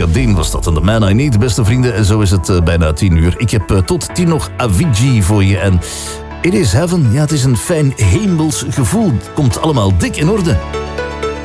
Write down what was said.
Gloria Dean was dat. En The Man I Need, beste vrienden. En zo is het bijna 10 uur. Ik heb tot 10 nog Avicii voor je. En It Is Heaven, ja, het is een fijn hemels gevoel. Het komt allemaal dik in orde.